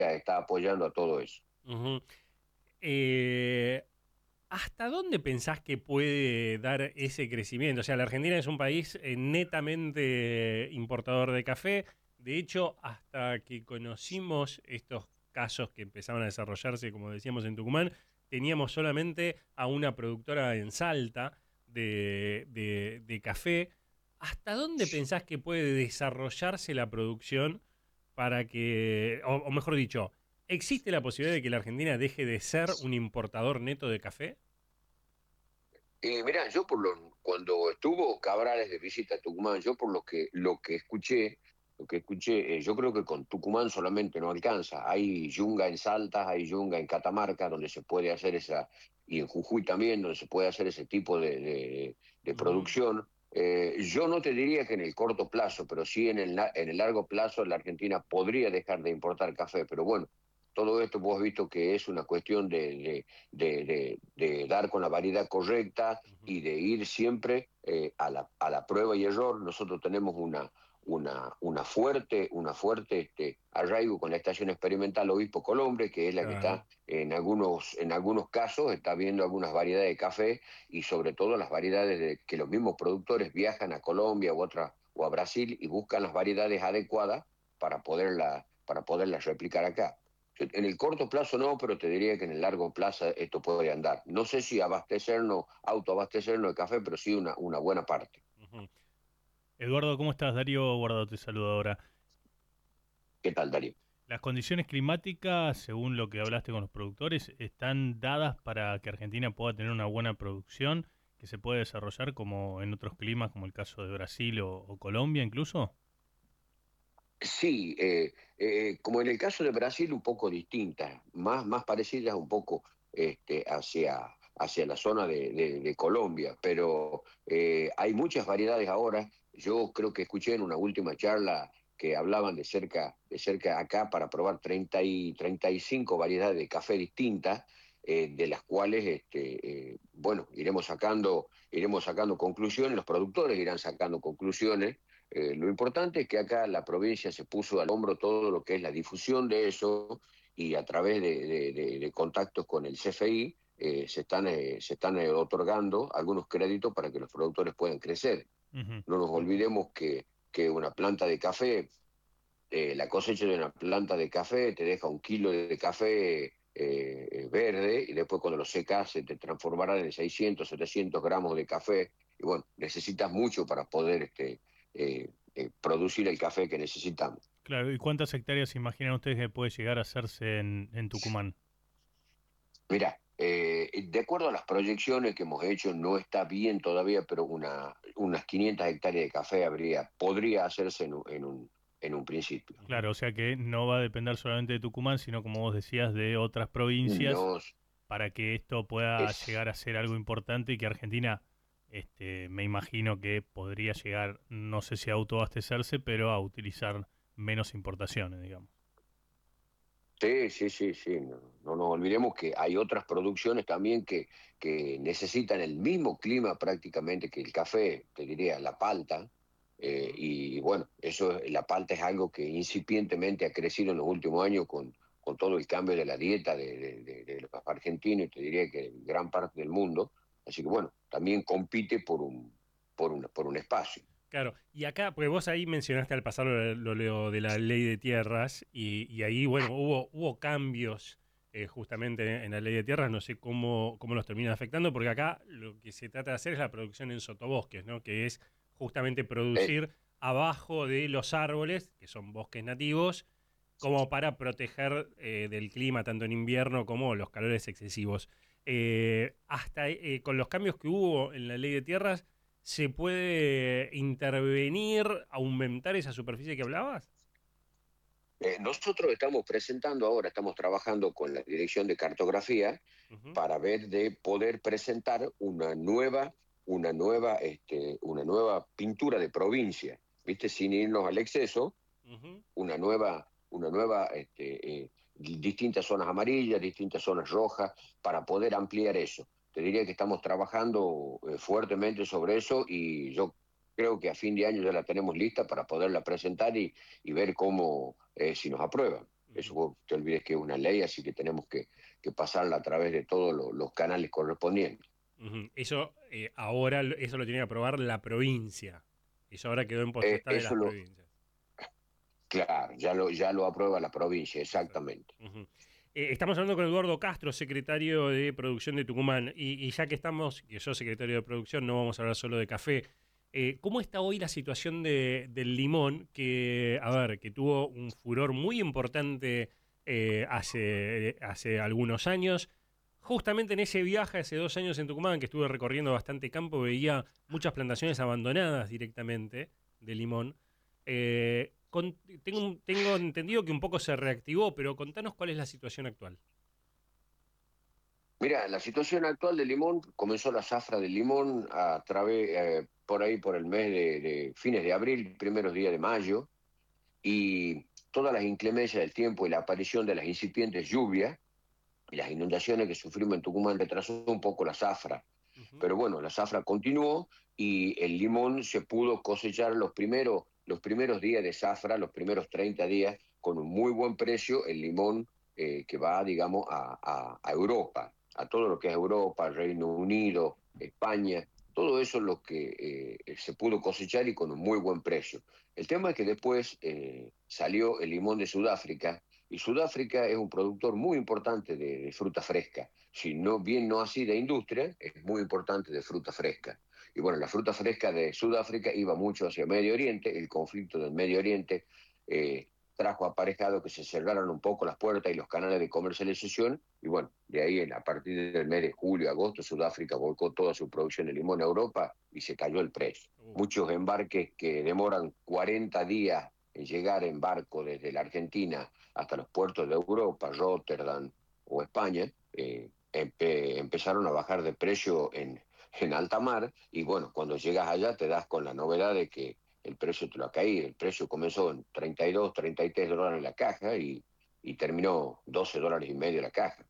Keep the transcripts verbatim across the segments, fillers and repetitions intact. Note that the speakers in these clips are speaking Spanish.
está apoyando a todo eso. Ujú. Eh, ¿Hasta dónde pensás que puede dar ese crecimiento? O sea, la Argentina es un país eh, netamente importador de café. De hecho, hasta que conocimos estos casos que empezaban a desarrollarse, como decíamos en Tucumán, teníamos solamente a una productora en Salta de, de- de café. ¿Hasta dónde pensás que puede desarrollarse la producción para que, o, o mejor dicho, ¿existe la posibilidad de que la Argentina deje de ser un importador neto de café? Y mira, yo por lo, cuando estuvo Cabrales de visita a Tucumán, yo por lo que, lo que escuché, lo que escuché, eh, yo creo que con Tucumán solamente no alcanza. Hay yunga en Salta, hay yunga en Catamarca, donde se puede hacer esa, y en Jujuy también, donde se puede hacer ese tipo de, de, de Ujú. producción. Eh, yo no te diría que en el corto plazo, pero sí en el, la- en el largo plazo la Argentina podría dejar de importar café, pero bueno. Todo esto vos has visto que es una cuestión de, de, de, de dar con la variedad correcta Ujú. y de ir siempre eh, a, la, a la prueba y error. Nosotros tenemos una, una, una fuerte, una fuerte este, arraigo con la estación experimental Obispo Colombre, que es la que Claro. está en algunos, en algunos casos, está viendo algunas variedades de café y sobre todo las variedades de que los mismos productores viajan a Colombia u otra, o a Brasil y buscan las variedades adecuadas para poderla, para poderlas replicar acá. En el corto plazo no, pero te diría que en el largo plazo esto puede andar. No sé si abastecernos, autoabastecernos de café, pero sí una, una buena parte. Ujú. Eduardo, ¿cómo estás? Darío Guardado te saluda ahora. ¿Qué tal, Darío? Las condiciones climáticas, según lo que hablaste con los productores, están dadas para que Argentina pueda tener una buena producción que se puede desarrollar como en otros climas, como el caso de Brasil o, o Colombia incluso. Sí, eh, eh, como en el caso de Brasil, un poco distintas, más, más parecidas un poco este, hacia, hacia la zona de, de- de Colombia, pero eh, hay muchas variedades ahora. Yo creo que escuché en una última charla que hablaban de cerca, de cerca acá para probar treinta y treinta y cinco variedades de café distintas, eh, de las cuales, este, eh, bueno, iremos sacando, iremos sacando conclusiones, los productores irán sacando conclusiones. Eh, lo importante es que acá la provincia se puso al hombro todo lo que es la difusión de eso y a través de, de- de- de contactos con el C F I eh, se están, eh, se están eh, otorgando algunos créditos para que los productores puedan crecer. Ujú. No nos olvidemos que, que una planta de café, eh, la cosecha de una planta de café te deja un kilo de café eh, eh, verde y después cuando lo secas se te transformará en seiscientos, setecientos gramos de café. Y bueno, necesitas mucho para poder este, eh, eh, producir el café que necesitamos. Claro, ¿y cuántas hectáreas imaginan ustedes que puede llegar a hacerse en, en Tucumán? Mira, eh, de acuerdo a las proyecciones que hemos hecho, no está bien todavía, pero una, unas quinientas hectáreas de café habría, podría hacerse en un, en un, en un principio. Claro, o sea que no va a depender solamente de Tucumán, sino como vos decías, de otras provincias No para que esto pueda es llegar a ser algo importante y que Argentina, este, me imagino que podría llegar, no sé si a autoabastecerse, pero a utilizar menos importaciones, digamos. Sí, sí, sí, sí. No, no nos olvidemos que hay otras producciones también que, que necesitan el mismo clima prácticamente que el café, te diría, la palta. Eh, Ujú. y bueno, eso, la palta es algo que incipientemente ha crecido en los últimos años con, con todo el cambio de la dieta de, de- de- de los argentinos y te diría que en gran parte del mundo. Así que bueno, también compite por un, por un, por un espacio. Claro, y acá, porque vos ahí mencionaste al pasar lo, lo- lo de la ley de tierras, y, y ahí, bueno, hubo, hubo cambios eh, justamente en la ley de tierras, no sé cómo, cómo los terminan afectando, porque acá lo que se trata de hacer es la producción en sotobosques, ¿no? Que es justamente Eh, producir abajo de los árboles, que son bosques nativos, como para proteger eh, del clima, tanto en invierno como los calores excesivos. Eh, hasta eh, con los cambios que hubo en la ley de tierras, ¿se puede intervenir, aumentar esa superficie que hablabas? Eh, nosotros estamos presentando ahora, estamos trabajando con la Dirección de Cartografía Ujú. para ver de poder presentar una nueva, una nueva, este, una nueva pintura de provincia, ¿viste? Sin irnos al exceso, Ujú. una nueva, una nueva, este, eh, distintas zonas amarillas, distintas zonas rojas, para poder ampliar eso. Te diría que estamos trabajando eh, fuertemente sobre eso y yo creo que a fin de año ya la tenemos lista para poderla presentar y, y ver cómo, eh, si nos aprueban. Eso vos te olvides que es una ley, así que tenemos que, que pasarla a través de todos lo, los canales correspondientes. Ujú. Eso eh, ahora lo- eso lo tiene que aprobar la provincia. Eso ahora quedó en Eh, potestad de eso las lo, provincias. claro, ya lo, ya lo aprueba la provincia, Perfecto. exactamente. Ujú. Eh, estamos hablando con Eduardo Castro, secretario de Producción de Tucumán. Y, y ya que estamos, que yo secretario de Producción, no vamos a hablar solo de café. Eh, ¿cómo está hoy la situación de- del limón? Que, a ver, que tuvo un furor muy importante eh, hace, hace algunos años. Justamente en ese viaje hace dos años en Tucumán, que estuve recorriendo bastante campo, veía muchas plantaciones abandonadas directamente de limón. Eh, con- tengo, un- tengo entendido que un poco se reactivó, pero contanos cuál es la situación actual. Mira, la situación actual del limón, comenzó la zafra del limón a través, eh, por ahí por el mes de, de fines de abril, primeros días de mayo, y todas las inclemencias del tiempo y la aparición de las incipientes lluvias y las inundaciones que sufrimos en Tucumán retrasó un poco la zafra. Ujú. Pero bueno, la zafra continuó y el limón se pudo cosechar los primeros, los primeros días de zafra, los primeros treinta días, con un muy buen precio, el limón eh, que va, digamos, a, a, a Europa, a todo lo que es Europa, Reino Unido, España, todo eso es lo que eh, se pudo cosechar y con un muy buen precio. El tema es que después eh, salió el limón de Sudáfrica, y Sudáfrica es un productor muy importante de, de fruta fresca. Si no, bien no así de industria, es muy importante de fruta fresca. Y bueno, la fruta fresca de Sudáfrica iba mucho hacia Medio Oriente, el conflicto del Medio Oriente eh, trajo aparejado que se cerraron un poco las puertas y los canales de comercialización, y bueno, de ahí a partir del mes de julio, agosto, Sudáfrica volcó toda su producción de limón a Europa y se cayó el precio. Uh, Muchos embarques que demoran cuarenta días en llegar en barco desde la Argentina hasta los puertos de Europa, Rotterdam o España, eh, empe empezaron a bajar de precio en, en alta mar, y bueno, cuando llegas allá te das con la novedad de que el precio te lo ha caído. El precio comenzó en treinta y dos, treinta y tres dólares la caja y, y terminó doce dólares y medio la caja.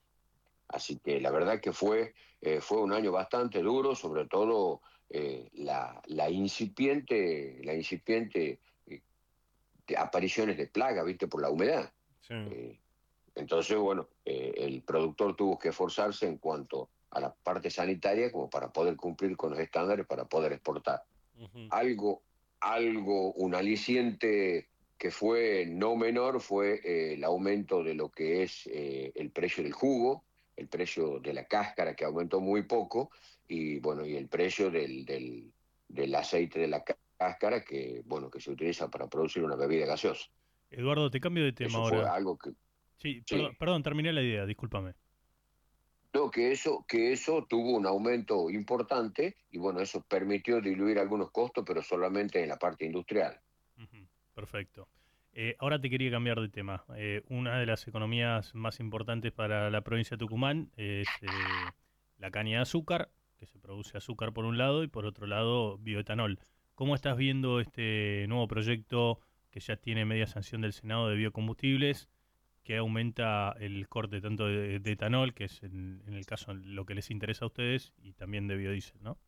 Así que la verdad que fue, eh, fue un año bastante duro, sobre todo eh, la, la incipiente, la incipiente eh, de apariciones de plaga, ¿viste? Por la humedad. sí. Eh, entonces, bueno, eh, el productor tuvo que esforzarse en cuanto a la parte sanitaria como para poder cumplir con los estándares para poder exportar. Ujú. Algo, algo, un aliciente que fue no menor fue eh, el aumento de lo que es eh, el precio del jugo, el precio de la cáscara que aumentó muy poco, y bueno, y el precio del, del, del aceite de la cáscara que, bueno, que se utiliza para producir una bebida gaseosa. Eduardo, te cambio de tema Eso fue ahora. algo que, Sí, perdón, sí, perdón, terminé la idea, discúlpame. no, que eso, que eso tuvo un aumento importante y bueno, eso permitió diluir algunos costos, pero solamente en la parte industrial. Ujú, perfecto. Eh, ahora te quería cambiar de tema. Eh, una de las economías más importantes para la provincia de Tucumán es eh, la caña de azúcar, que se produce azúcar por un lado y por otro lado bioetanol. ¿Cómo estás viendo este nuevo proyecto que ya tiene media sanción del Senado de biocombustibles, que aumenta el corte tanto de, de etanol, que es en, en el caso lo que les interesa a ustedes, y también de biodiesel, ¿no?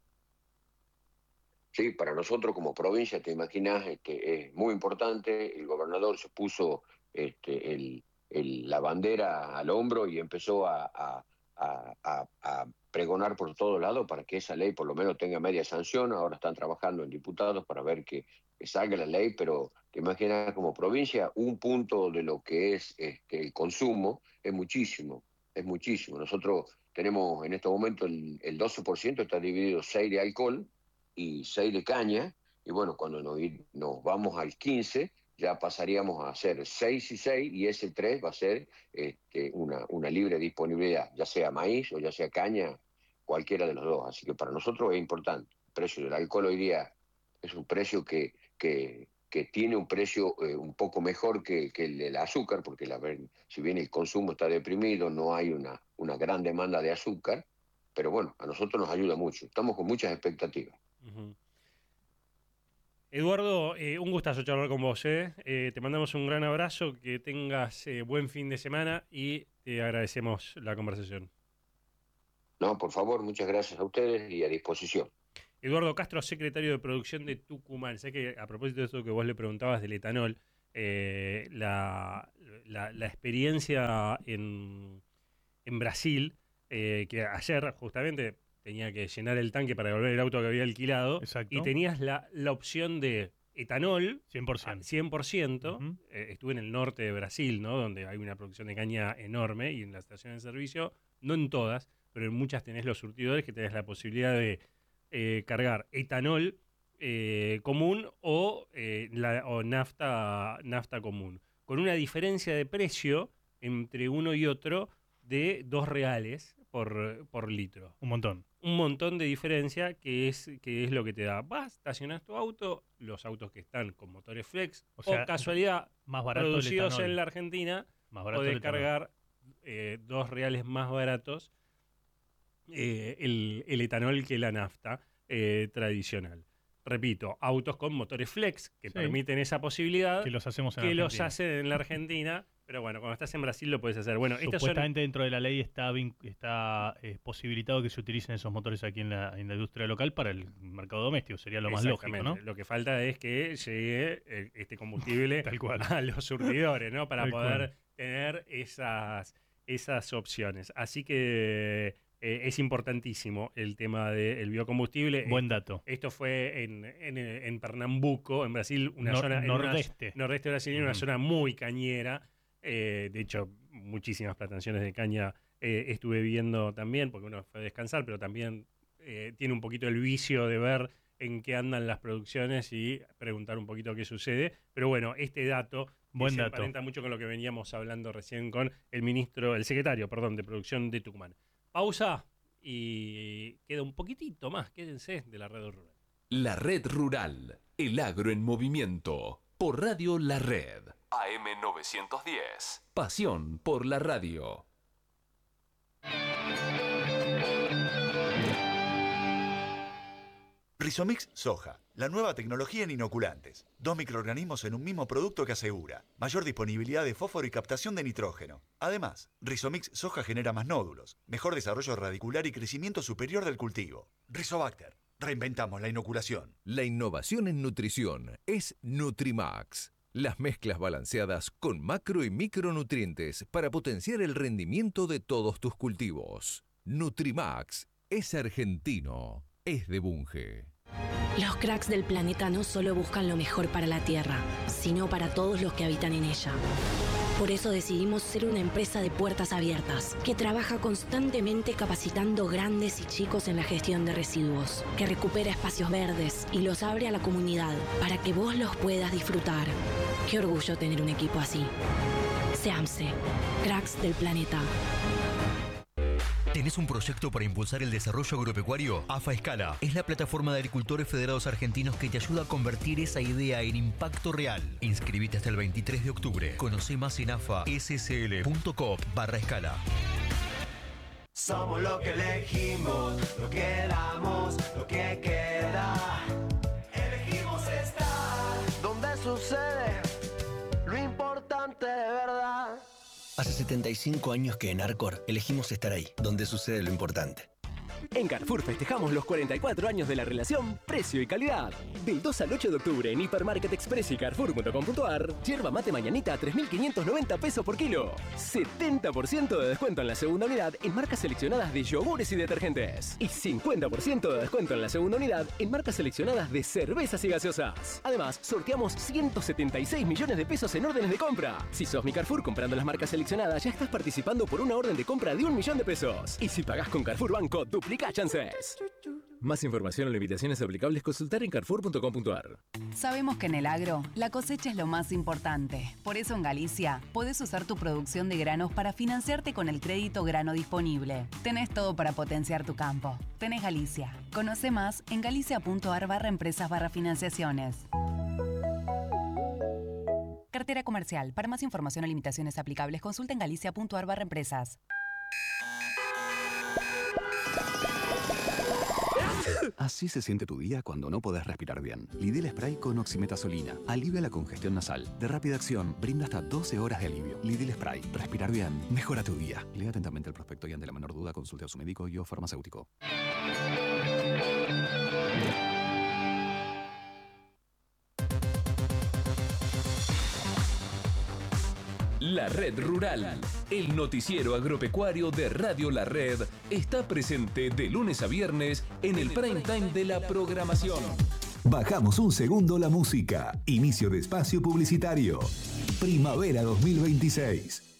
Sí, para nosotros como provincia, te imaginas, este, es muy importante. El gobernador se puso este, el, el- la bandera al hombro y empezó a, a- a- a- a pregonar por todos lados para que esa ley por lo menos tenga media sanción. Ahora están trabajando en diputados para ver que, que salga la ley, pero te imaginas como provincia, un punto de lo que es este, el consumo es muchísimo, es muchísimo. Nosotros tenemos en este momento el, el doce por ciento está dividido seis de alcohol y seis de caña, y bueno, cuando nos, nos vamos al quince ya pasaríamos a hacer seis y seis, y ese tres va a ser este, una, una libre disponibilidad, ya sea maíz o ya sea caña, cualquiera de los dos. Así que para nosotros es importante. El precio del alcohol hoy día es un precio que, que, que tiene un precio eh, un poco mejor que, que, el del azúcar, porque la, si bien el consumo está deprimido, no hay una, una gran demanda de azúcar, pero bueno, a nosotros nos ayuda mucho. Estamos con muchas expectativas. Ujú. Eduardo, eh, un gustazo charlar con vos. Eh. Eh, te mandamos un gran abrazo, que tengas eh, buen fin de semana y te agradecemos la conversación. No, por favor, muchas gracias a ustedes y a disposición. Eduardo Castro, secretario de Producción de Tucumán. Sé que a propósito de eso que vos le preguntabas del etanol, eh, la, la, la experiencia en, en Brasil, eh, que ayer justamente tenía que llenar el tanque para devolver el auto que había alquilado. Exacto. Y tenías la, la opción de etanol cien por ciento. cien por ciento. Uh-huh. eh, estuve en el norte de Brasil, ¿no? Donde hay una producción de caña enorme, y en las estaciones de servicio, no en todas, pero en muchas tenés los surtidores que tenés la posibilidad de eh, cargar etanol eh, común o, eh, la, o nafta, nafta común, con una diferencia de precio entre uno y otro de dos reales por, por litro. Un montón. Un montón de diferencia, que es, que es lo que te da. Vas, estacionás tu auto, los autos que están con motores flex, o, sea, o casualidad, más barato producidos en la Argentina, más barato podés cargar eh, dos reales más baratos eh, el, el etanol que la nafta eh, tradicional. Repito, autos con motores flex que sí. permiten esa posibilidad, que los hacemos en que Argentina. los hacen en la Argentina. Pero bueno, cuando estás en Brasil lo puedes hacer. Bueno, supuestamente son... dentro de la ley está, está eh, posibilitado que se utilicen esos motores aquí en la, en la industria local para el mercado doméstico. Sería lo más lógico, ¿no? Lo que falta es que llegue eh, este combustible Tal cual. a los surtidores, ¿no? Para Tal poder cual. tener esas, esas opciones. Así que eh, es importantísimo el tema del biocombustible. Buen dato. Esto fue en, en, en Pernambuco, en Brasil, una Nor zona... nordeste. En una, nordeste brasileño, uh-huh. Una zona muy cañera. Eh, de hecho, muchísimas plantaciones de caña eh, estuve viendo también, porque uno fue a descansar, pero también eh, tiene un poquito el vicio de ver en qué andan las producciones y preguntar un poquito qué sucede. Pero bueno, este dato Buen se dato. emparenta mucho con lo que veníamos hablando recién con el ministro, el secretario, perdón, de Producción de Tucumán. Pausa y queda un poquitito más, quédense, de la Red Rural. La Red Rural, el agro en movimiento, por Radio La Red. A M novecientos diez. Pasión por la radio. Rizomix Soja, la nueva tecnología en inoculantes. Dos microorganismos en un mismo producto que asegura mayor disponibilidad de fósforo y captación de nitrógeno. Además, Rizomix Soja genera más nódulos, mejor desarrollo radicular y crecimiento superior del cultivo. Rizobacter, reinventamos la inoculación. La innovación en nutrición es Nutrimax. Las mezclas balanceadas con macro y micronutrientes para potenciar el rendimiento de todos tus cultivos. Nutrimax es argentino, es de Bunge. Los cracks del planeta no solo buscan lo mejor para la Tierra, sino para todos los que habitan en ella. Por eso decidimos ser una empresa de puertas abiertas, que trabaja constantemente capacitando grandes y chicos en la gestión de residuos, que recupera espacios verdes y los abre a la comunidad para que vos los puedas disfrutar. Qué orgullo tener un equipo así. SEAMSE, cracks del planeta. ¿Tenés un proyecto para impulsar el desarrollo agropecuario? AFA Escala es la plataforma de agricultores federados argentinos que te ayuda a convertir esa idea en impacto real. Inscribite hasta el veintitrés de octubre. Conoce más en afassl.com barra escala. Somos lo que elegimos, lo que damos, lo que queda. Elegimos estar donde sucede lo importante de verdad. Hace setenta y cinco años que en Arcor elegimos estar ahí, donde sucede lo importante. En Carrefour festejamos los cuarenta y cuatro años de la relación precio y calidad. Del dos al ocho de octubre en Hipermarket Express y Carrefour punto com punto ar, yerba mate mañanita a tres mil quinientos noventa pesos por kilo. setenta por ciento de descuento en la segunda unidad en marcas seleccionadas de yogures y detergentes. Y cincuenta por ciento de descuento en la segunda unidad en marcas seleccionadas de cervezas y gaseosas. Además, sorteamos ciento setenta y seis millones de pesos en órdenes de compra. Si sos mi Carrefour comprando las marcas seleccionadas, ya estás participando por una orden de compra de un millón de pesos. Y si pagás con Carrefour Banco, duplica chances. Más información o limitaciones aplicables, consultar en carrefour punto com punto ar. Sabemos que en el agro, la cosecha es lo más importante. Por eso en Galicia, podés usar tu producción de granos para financiarte con el crédito grano disponible. Tenés todo para potenciar tu campo. Tenés Galicia. Conoce más en galicia punto ar barra empresas barra financiaciones. Cartera comercial. Para más información o limitaciones aplicables, consulta en galicia punto ar barra empresas. Así se siente tu día cuando no podés respirar bien. Lidl Spray con oximetazolina. Alivia la congestión nasal. De rápida acción, brinda hasta doce horas de alivio. Lidl Spray. Respirar bien. Mejora tu día. Lea atentamente el prospecto y ante la menor duda consulte a su médico y o farmacéutico. La Red Rural, el noticiero agropecuario de Radio La Red, está presente de lunes a viernes en el prime time de la programación. Bajamos un segundo la música. Inicio de espacio publicitario. Primavera dos mil veintiséis.